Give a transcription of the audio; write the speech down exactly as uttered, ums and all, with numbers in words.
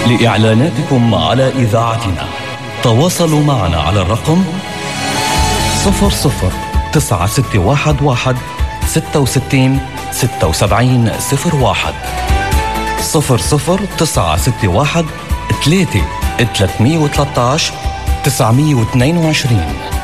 لإعلاناتكم على إذاعتنا تواصلوا معنا على الرقم صفر صفر تسعة ستة واحد واحد ستة وستين ستة وسبعين صفر واحد صفر صفر تسعة ستة واحد ثلاثة ثلاثمية وثلاثة عشر تسعمية واثنين وعشرين.